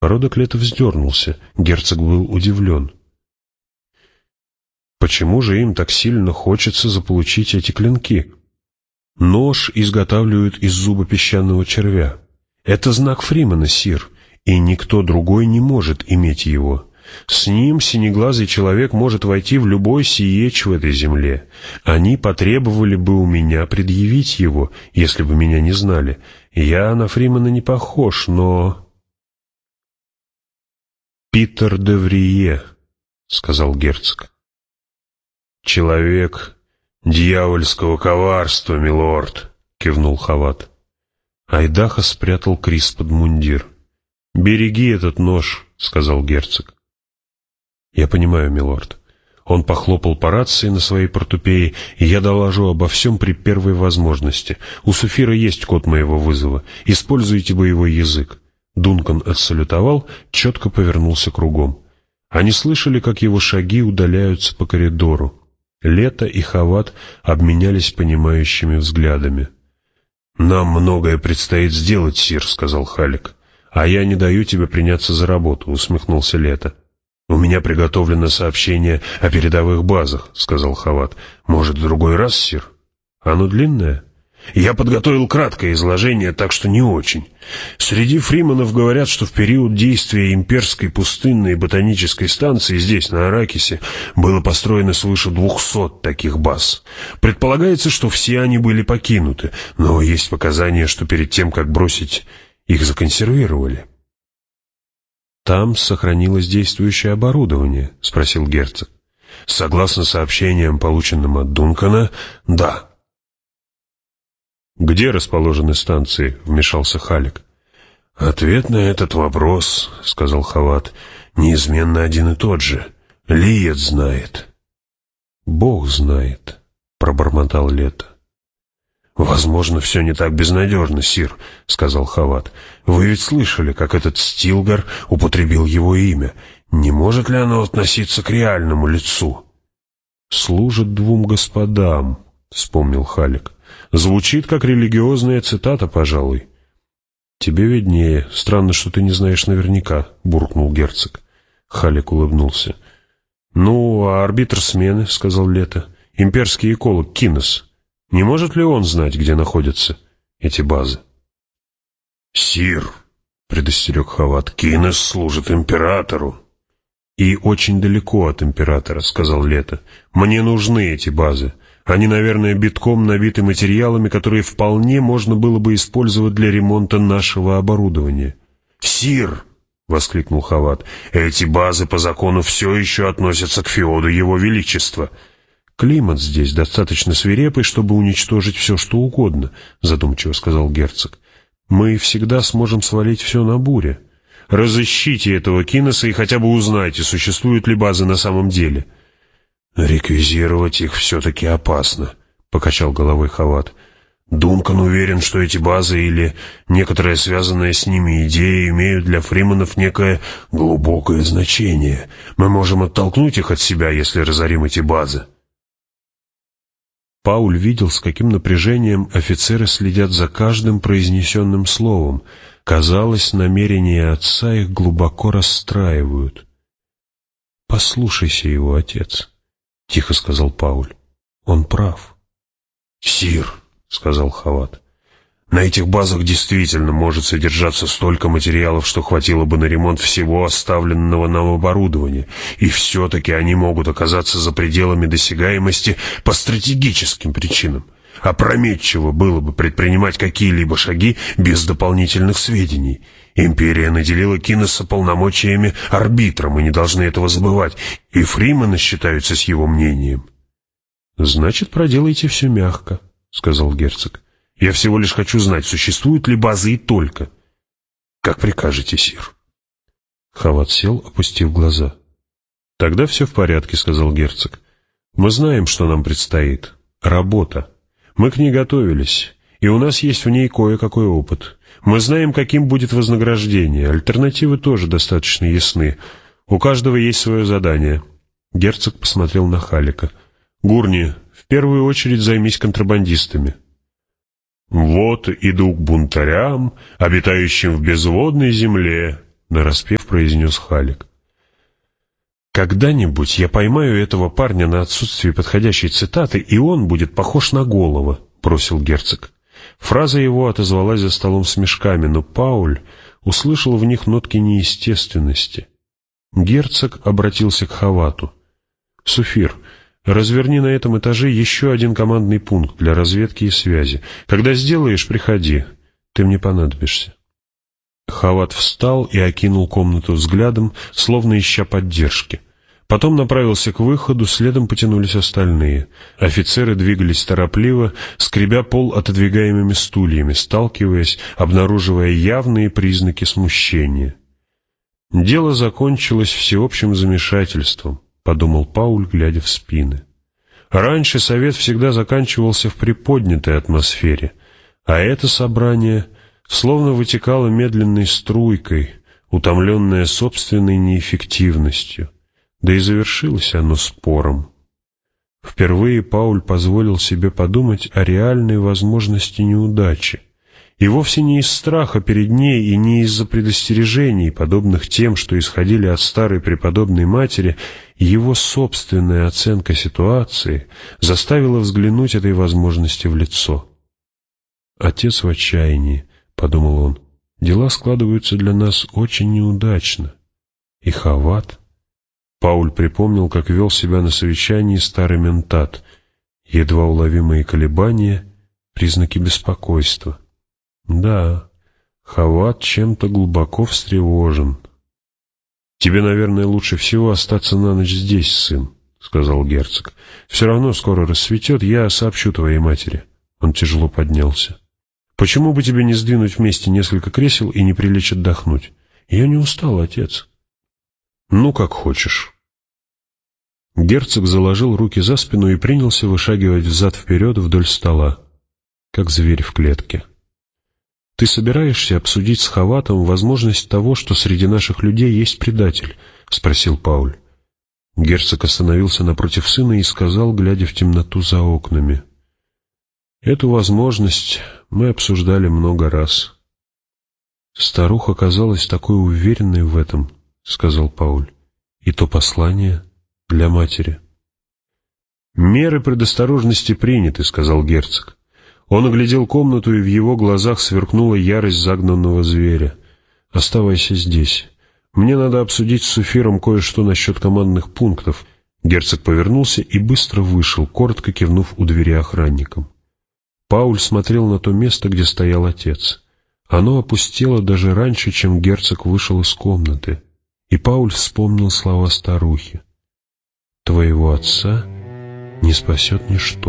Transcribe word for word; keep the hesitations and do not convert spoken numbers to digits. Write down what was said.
Подбородок Лето вздернулся. Герцог был удивлен. Почему же им так сильно хочется заполучить эти клинки? Нож изготавливают из зуба песчаного червя. Это знак Фримена, сир, и никто другой не может иметь его. С ним синеглазый человек может войти в любой сиеч в этой земле. Они потребовали бы у меня предъявить его, если бы меня не знали. Я на Фримена не похож, но... «Питер де Врие», — сказал герцог. «Человек дьявольского коварства, милорд», — кивнул Хават. Айдаха спрятал Крис под мундир. «Береги этот нож», — сказал герцог. «Я понимаю, милорд». Он похлопал по рации на своей портупее, и я доложу обо всем при первой возможности. У Суфира есть код моего вызова. Используйте боевой язык. Дункан отсалютовал, четко повернулся кругом. Они слышали, как его шаги удаляются по коридору. Лето и Хават обменялись понимающими взглядами. «Нам многое предстоит сделать, сир», — сказал Халик. «А я не даю тебе приняться за работу», — усмехнулся Лето. «У меня приготовлено сообщение о передовых базах», — сказал Хават. «Может, в другой раз, сир?» «Оно длинное?» «Я подготовил краткое изложение, так что не очень. Среди фриманов говорят, что в период действия имперской пустынной ботанической станции здесь, на Аракисе, было построено свыше двухсот таких баз. Предполагается, что все они были покинуты, но есть показания, что перед тем, как бросить, их законсервировали». «Там сохранилось действующее оборудование?» — спросил герцог. «Согласно сообщениям, полученным от Дункана, да». «Где расположены станции?» — вмешался Халик. «Ответ на этот вопрос, — сказал Хават, — неизменно один и тот же. Лиет знает». «Бог знает», — пробормотал Лето. «Возможно, все не так безнадежно, сир», — сказал Хават. «Вы ведь слышали, как этот Стилгар употребил его имя. Не может ли оно относиться к реальному лицу?» «Служит двум господам», — вспомнил Халик. «Звучит, как религиозная цитата, пожалуй». «Тебе виднее. Странно, что ты не знаешь наверняка», — буркнул герцог. Халик улыбнулся. «Ну, а арбитр смены», — сказал Лето. «Имперский эколог Кинес. Не может ли он знать, где находятся эти базы?» «Сир», — предостерег Хават, — «Кинес служит императору». «И очень далеко от императора», — сказал Лето. «Мне нужны эти базы. Они, наверное, битком набиты материалами, которые вполне можно было бы использовать для ремонта нашего оборудования». «Сир!» — воскликнул Хават. «Эти базы по закону все еще относятся к феоду Его Величества». «Климат здесь достаточно свирепый, чтобы уничтожить все, что угодно», — задумчиво сказал герцог. «Мы всегда сможем свалить все на буре. Разыщите этого Кинеса и хотя бы узнайте, существуют ли базы на самом деле». «Реквизировать их все-таки опасно», — покачал головой Хават. «Дункан уверен, что эти базы или некоторая связанная с ними идея имеют для фриманов некое глубокое значение. Мы можем оттолкнуть их от себя, если разорим эти базы». Пауль видел, с каким напряжением офицеры следят за каждым произнесенным словом. Казалось, намерения отца их глубоко расстраивают. «Послушайся его, отец», — тихо сказал Пауль. «Он прав». «Сир», — сказал Хават, — «на этих базах действительно может содержаться столько материалов, что хватило бы на ремонт всего оставленного нам оборудования, и все-таки они могут оказаться за пределами досягаемости по стратегическим причинам. Опрометчиво было бы предпринимать какие-либо шаги без дополнительных сведений. Империя наделила Кинеса полномочиями арбитра, мы не должны этого забывать, и фримены считаются с его мнением». «Значит, проделайте все мягко», — сказал герцог. «Я всего лишь хочу знать, существуют ли базы и только». «Как прикажете, сир». Хават сел, опустив глаза. «Тогда все в порядке», — сказал герцог. «Мы знаем, что нам предстоит. Работа. Мы к ней готовились, и у нас есть в ней кое-какой опыт. Мы знаем, каким будет вознаграждение. Альтернативы тоже достаточно ясны. У каждого есть свое задание». Герцог посмотрел на Халика. «Гурни, в первую очередь займись контрабандистами». «Вот иду к бунтарям, обитающим в безводной земле», — нараспев произнес Халек. «Когда-нибудь я поймаю этого парня на отсутствие подходящей цитаты, и он будет похож на Голова», — бросил герцог. Фраза его отозвалась за столом смешками, но Пауль услышал в них нотки неестественности. Герцог обратился к Хавату. «Суфир, разверни на этом этаже еще один командный пункт для разведки и связи. Когда сделаешь, приходи, ты мне понадобишься». Хават встал и окинул комнату взглядом, словно ища поддержки. Потом направился к выходу, следом потянулись остальные. Офицеры двигались торопливо, скребя пол отодвигаемыми стульями, сталкиваясь, обнаруживая явные признаки смущения. «Дело закончилось всеобщим замешательством», — подумал Пауль, глядя в спины. Раньше совет всегда заканчивался в приподнятой атмосфере, а это собрание словно вытекало медленной струйкой, утомленное собственной неэффективностью, да и завершилось оно спором. Впервые Пауль позволил себе подумать о реальной возможности неудачи, и вовсе не из страха перед ней и не из-за предостережений, подобных тем, что исходили от старой преподобной матери. Его собственная оценка ситуации заставила взглянуть этой возможности в лицо. «Отец в отчаянии», — подумал он, — «дела складываются для нас очень неудачно». И Хават. Пауль припомнил, как вел себя на совещании старый ментат. Едва уловимые колебания, признаки беспокойства. Да, Хават чем-то глубоко встревожен. «Тебе, наверное, лучше всего остаться на ночь здесь, сын», — сказал герцог. «Все равно скоро рассветет, я сообщу твоей матери». Он тяжело поднялся. «Почему бы тебе не сдвинуть вместе несколько кресел и не прилечь отдохнуть? Я не устал, отец». «Ну, как хочешь». Герцог заложил руки за спину и принялся вышагивать взад-вперед вдоль стола, как зверь в клетке. «Ты собираешься обсудить с Хаватом возможность того, что среди наших людей есть предатель?» — спросил Пауль. Герцог остановился напротив сына и сказал, глядя в темноту за окнами: «Эту возможность мы обсуждали много раз». «Старуха казалась такой уверенной в этом», — сказал Пауль. «И то послание для матери». «Меры предосторожности приняты», — сказал герцог. Он оглядел комнату, и в его глазах сверкнула ярость загнанного зверя. «Оставайся здесь. Мне надо обсудить с Суфиром кое-что насчет командных пунктов». Герцог повернулся и быстро вышел, коротко кивнув у двери охранникам. Пауль смотрел на то место, где стоял отец. Оно опустело даже раньше, чем герцог вышел из комнаты. И Пауль вспомнил слова старухи: «Твоего отца не спасет ничто».